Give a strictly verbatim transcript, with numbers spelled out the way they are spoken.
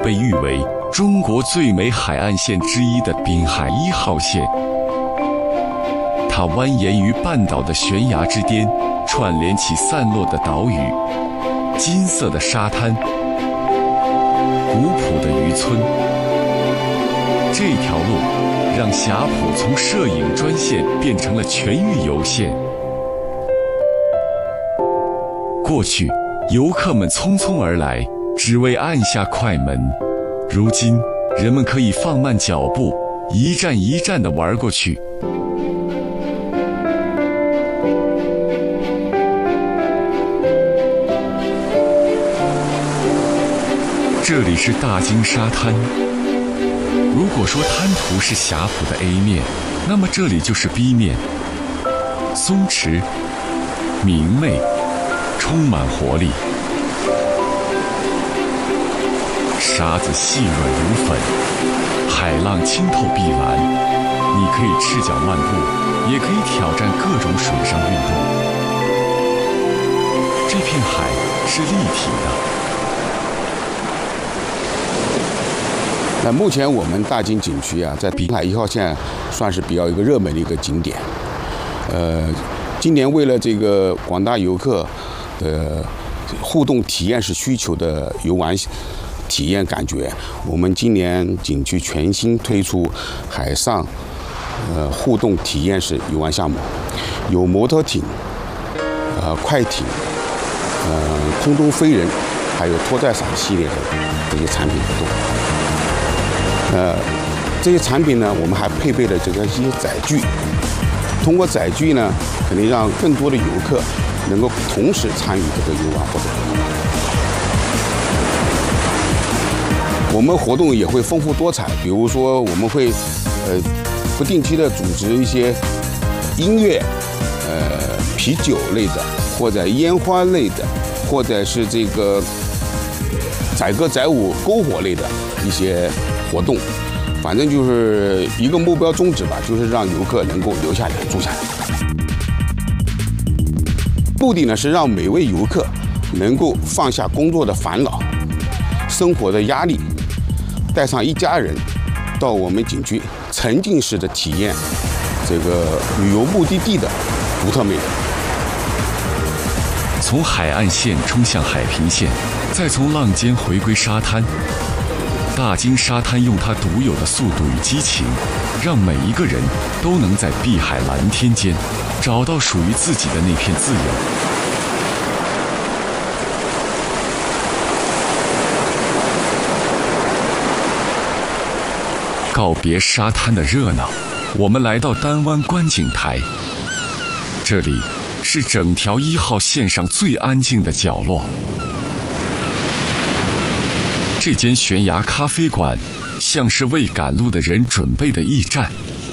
被誉为中国最美海岸线之一的滨海一号线。它蜿蜒于半岛的悬崖之巅，串联起散落的岛屿、金色的沙滩、古朴的渔村。这条路让霞浦从摄影专线变成了全域游线。过去，游客们匆匆而来，只为按下快门。如今，人们可以放慢脚步，一站一站地玩过去。这里是大金沙滩。如果说滩涂是霞浦的 A 面，那么这里就是 B 面。松弛、明媚，充满活力。沙子细软如粉，海浪清透碧蓝。你可以赤脚漫步，也可以挑战各种水上运动。这片海是立体的。 那目前我们大金景区啊，在滨海一号线算是比较一个热门的一个景点。呃，今年为了这个广大游客的互动体验式需求的游玩体验感觉，我们今年景区全新推出海上呃互动体验式游玩项目，有摩托艇、呃快艇、呃空中飞人，还有拖带伞系列的这些产品活动。呃，这些产品呢，我们还配备了这个一些载具。通过载具呢，肯定让更多的游客能够同时参与这个游玩活动。我们活动也会丰富多彩，比如说我们会呃不定期的组织一些音乐、呃啤酒类的，或者烟花类的，或者是这个载歌载舞、篝火类的一些活动，反正就是一个目标宗旨吧，就是让游客能够留下来、住下来。目的呢是让每位游客能够放下工作的烦恼、生活的压力，带上一家人到我们景区沉浸式的体验这个旅游目的地的独特魅力。 从海岸线冲向海平线，再从浪尖回归沙滩。大金沙滩用它独有的速度与激情，让每一个人都能在碧海蓝天间找到属于自己的那片自由。告别沙滩的热闹，我们来到丹湾观景台。这里是整条一号线上最安静的角落。这间悬崖咖啡馆像是为赶路的人准备的驿站。